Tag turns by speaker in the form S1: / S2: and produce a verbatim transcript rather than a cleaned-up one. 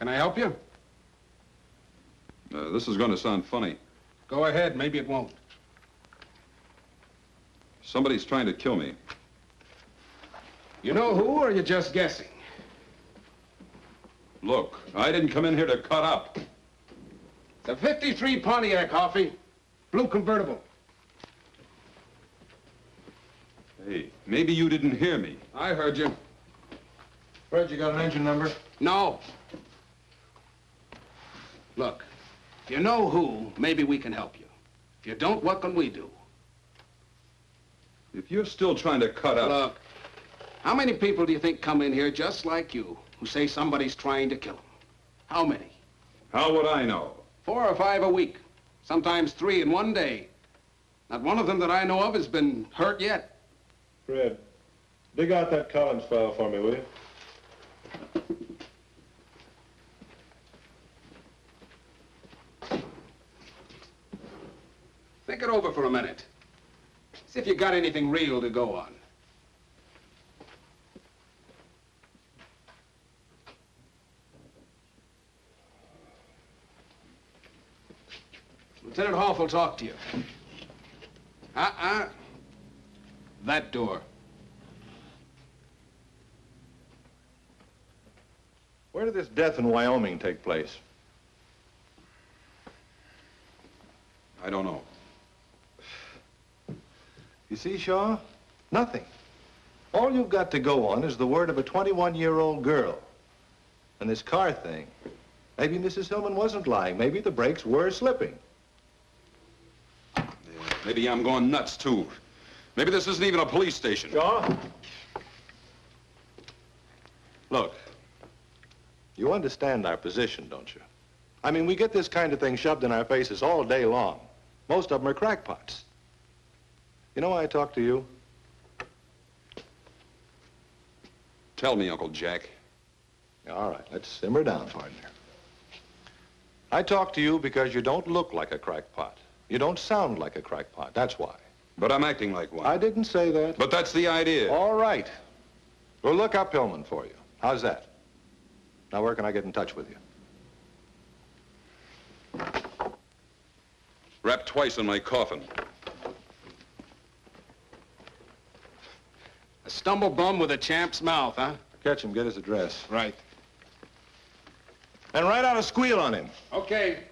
S1: Can I help you?
S2: Uh, this is going to sound funny.
S1: Go ahead, maybe it won't.
S2: Somebody's trying to kill me.
S1: You know who, or are you just guessing?
S2: Look, I didn't come in here to cut up.
S1: It's a fifty-three Pontiac, Hoffy. Blue convertible.
S2: Hey, maybe you didn't hear me.
S1: I heard you.
S3: Fred, you got an engine number?
S1: No. Look, if you know who, maybe we can help you. If you don't, what can we do?
S2: If you're still trying to cut up...
S1: Look, how many people do you think come in here just like you, who say somebody's trying to kill them? How many?
S2: How would I know?
S1: Four or five a week. Sometimes three in one day. Not one of them that I know of has been hurt yet.
S3: Fred, dig out that Collins file for me, will you?
S1: Think it over for a minute. See if you got anything real to go on. Lieutenant Hoff will talk to you. Uh-uh. That door.
S3: Where did this death in Wyoming take place?
S2: I don't know.
S3: You see, Shaw? Nothing. All you've got to go on is the word of a twenty-one-year-old girl. And this car thing. Maybe Missus Hillman wasn't lying. Maybe the brakes were slipping.
S2: Yeah, maybe I'm going nuts, too. Maybe this isn't even a police station.
S3: Shaw? Look, you understand our position, don't you? I mean, we get this kind of thing shoved in our faces all day long. Most of them are crackpots. You know why I talk to you?
S2: Tell me, Uncle Jack.
S3: All right, let's simmer down, partner. I talk to you because you don't look like a crackpot. You don't sound like a crackpot, that's why.
S2: But I'm acting like one.
S3: I didn't say that.
S2: But that's the idea.
S3: All right. We'll look up Hillman for you. How's that? Now, where can I get in touch with you?
S2: Wrapped twice in my coffin.
S1: A stumble bum with a champ's mouth, huh?
S3: Catch him, get his address.
S1: Right.
S3: And write out a squeal on him.
S1: Okay.